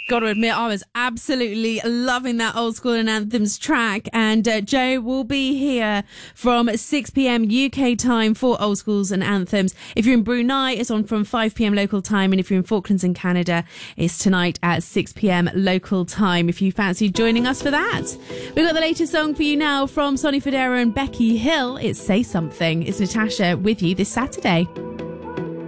Got to admit, I was absolutely loving that Old School and Anthems track. And Joe will be here from 6 p.m. UK time for Old Schools and Anthems. If you're in Brunei, it's on from 5 p.m. local time. And if you're in Falklands and Canada, it's tonight at 6 p.m. local time, if you fancy joining us for that. We've got the latest song for you now from Sonny Fodera and Becky Hill. It's Say Something. It's Natasha with you this Saturday.